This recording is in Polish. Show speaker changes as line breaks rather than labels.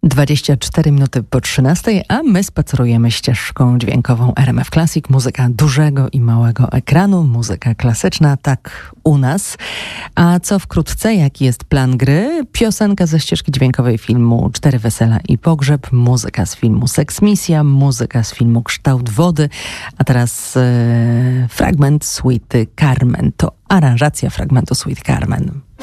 24 minuty po 13, a my spacerujemy ścieżką dźwiękową RMF Classic. Muzyka dużego i małego ekranu, muzyka klasyczna, tak u nas. A co wkrótce, jaki jest plan gry? Piosenka ze ścieżki dźwiękowej filmu Cztery wesela i pogrzeb, muzyka z filmu Seksmisja, muzyka z filmu Kształt wody, a teraz fragment suity Carmen. To aranżacja fragmentu suite Carmen.